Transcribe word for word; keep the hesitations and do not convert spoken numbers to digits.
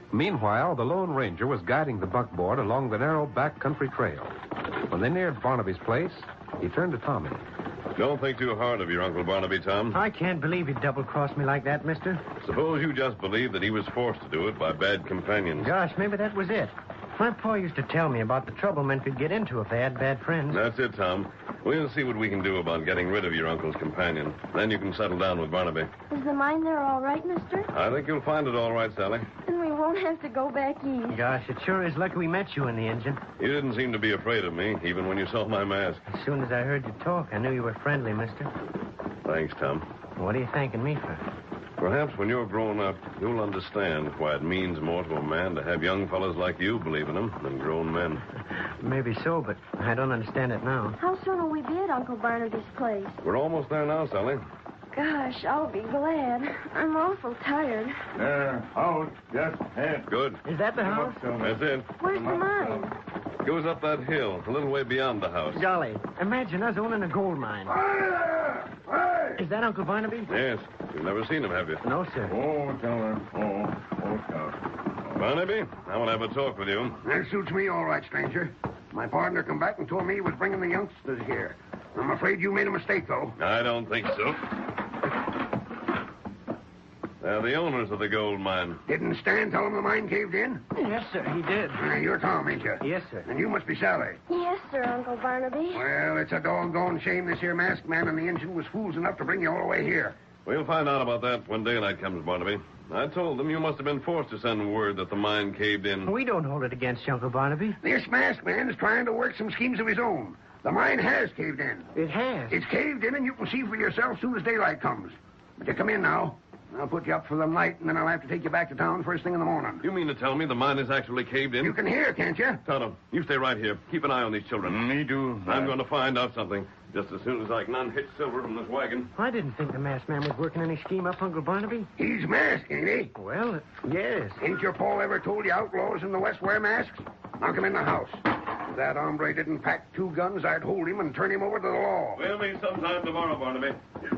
Meanwhile, the Lone Ranger was guiding the buckboard along the narrow backcountry trail. When they neared Barnaby's place, he turned to Tommy. Don't think too hard of your Uncle Barnaby, Tom. I can't believe he double-crossed me like that, mister. Suppose you just believe that he was forced to do it by bad companions. Gosh, maybe that was it. My pa used to tell me about the trouble men could get into if they had bad friends. That's it, Tom. We'll see what we can do about getting rid of your uncle's companion. Then you can settle down with Barnaby. Is the mine there all right, mister? I think you'll find it all right, Sally. Then we won't have to go back east. Gosh, it sure is lucky we met you in the engine. You didn't seem to be afraid of me, even when you saw my mask. As soon as I heard you talk, I knew you were friendly, mister. Thanks, Tom. What are you thanking me for? Perhaps when you're grown up, you'll understand why it means more to a man to have young fellas like you believe in him than grown men. Maybe so, but I don't understand it now. How soon will we be at Uncle Barnaby's place? We're almost there now, Sally. Gosh, I'll be glad. I'm awful tired. Uh, house just ahead. Good. Is that the house? That's it. Where's the mine? Goes up that hill, a little way beyond the house. Golly, imagine us owning a gold mine. Hey! Is that Uncle Barnaby? Yes. You've never seen him, have you? No, sir. Oh, tell her. Oh, oh, Scout. Barnaby, I want to have a talk with you. That suits me all right, stranger. My partner come back and told me he was bringing the youngsters here. I'm afraid you made a mistake, though. I don't think so. They're the owners of the gold mine. Didn't Stan tell him the mine caved in? Yes, sir, he did. Uh, you're Tom, ain't you? Yes, sir. And you must be Sally. Yes, sir, Uncle Barnaby. Well, it's a doggone shame this here masked man in the engine was fools enough to bring you all the way here. We'll find out about that when daylight comes, Barnaby. I told them you must have been forced to send word that the mine caved in. We don't hold it against you, Uncle Barnaby. This masked man is trying to work some schemes of his own. The mine has caved in. It has. It's caved in, and you can see for yourself as soon as daylight comes. But you come in now. I'll put you up for the night, and then I'll have to take you back to town first thing in the morning. You mean to tell me the mine is actually caved in? You can hear, can't you? Tonto, you stay right here. Keep an eye on these children. Me do. I'm going to find out something just as soon as I can unhitch Silver from this wagon. I didn't think the masked man was working any scheme up, Uncle Barnaby. He's masked, ain't he? Well, uh, yes. Ain't your pa ever told you outlaws in the West wear masks? Knock him in the house. If that hombre didn't pack two guns, I'd hold him and turn him over to the law. We'll meet sometime tomorrow, Barnaby.